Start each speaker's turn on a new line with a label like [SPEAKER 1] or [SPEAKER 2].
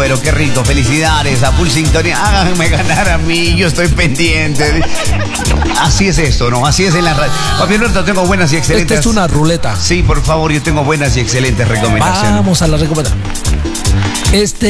[SPEAKER 1] Bueno, qué rico, felicidades, a full sintonía. Háganme ganar a mí, yo estoy pendiente. Así es esto, ¿no? Así es en la radio. Papi Alberto, tengo buenas y excelentes.
[SPEAKER 2] Esta es una ruleta.
[SPEAKER 1] Sí, por favor, yo tengo buenas y excelentes recomendaciones.
[SPEAKER 2] Vamos a la recomendación.